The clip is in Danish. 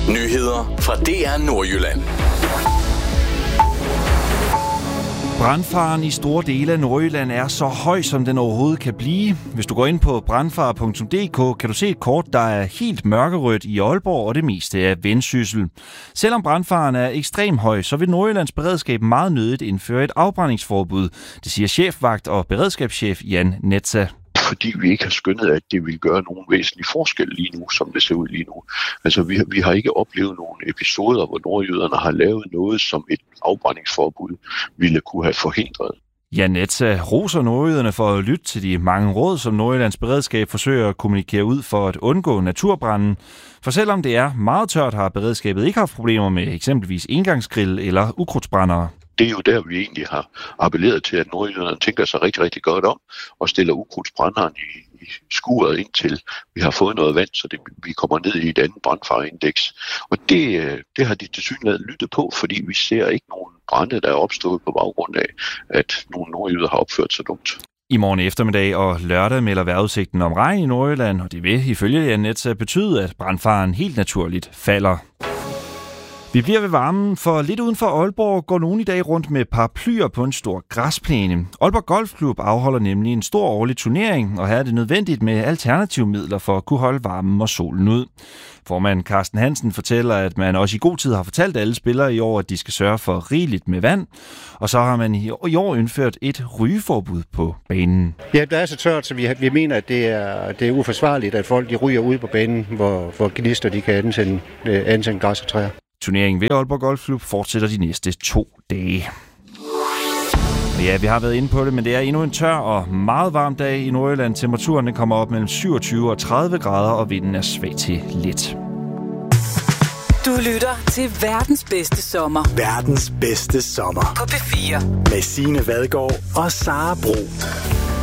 Nyheder fra DR Nordjylland. Brandfaren i store dele af Nordjylland er så høj, som den overhovedet kan blive. Hvis du går ind på brandfar.dk, kan du se et kort, der er helt mørkerødt i Aalborg og det meste af Vendsyssel. Selvom brandfaren er ekstrem høj, så vil Nordjyllands beredskab meget nødigt indføre et afbrændingsforbud. Det siger chefvagt og beredskabschef Jan Netza. Fordi vi ikke har skønnet, at det vil gøre nogen væsentlig forskel lige nu, som det ser ud lige nu. Altså, vi har ikke oplevet nogle episoder, hvor nordjyderne har lavet noget, som et afbrændingsforbud ville kunne have forhindret. Jan Netza roser nordjyderne for at lytte til de mange råd, som Nordjyllands beredskab forsøger at kommunikere ud for at undgå naturbranden. For selvom det er meget tørt, har beredskabet ikke haft problemer med eksempelvis engangsgrill eller ukrudtsbrændere. Det er jo der, vi egentlig har appelleret til, at nordjyderne tænker sig rigtig, rigtig godt om og stiller ukrudtsbrænderen i skuret indtil vi har fået noget vand, så vi kommer ned i et andet brandfareindeks. Og det har de tilsyneladende lyttet på, fordi vi ser ikke nogen brande, der er opstået på baggrund af, at nogle nordjyder har opført sig dumt. I morgen eftermiddag og lørdag melder vejrudsigten om regn i Nordjylland, og det vil ifølge Jan Netza betyde, at brandfaren helt naturligt falder. Vi bliver ved varmen, for lidt uden for Aalborg går nogen i dag rundt med paraplyer på en stor græsplæne. Aalborg Golfklub afholder nemlig en stor årlig turnering, og her er det nødvendigt med alternative midler for at kunne holde varmen og solen ud. Formanden Carsten Hansen fortæller, at man også i god tid har fortalt alle spillere i år, at de skal sørge for rigeligt med vand, og så har man i år indført et rygeforbud på banen. Ja, det er så tørt, så vi mener, at det er uforsvarligt, at folk de ryger ud på banen, hvor gnister de kan ansende græs og træer. Turneringen ved Aalborg Golfklub fortsætter de næste 2 dage. Ja, vi har været inde på det, men det er endnu en tør og meget varm dag i Nordjylland. Temperaturen kommer op mellem 27 og 30 grader, og vinden er svag til let. Du lytter til verdens bedste sommer. Verdens bedste sommer. På P4. Med Signe Vadgaard og Sara Bro.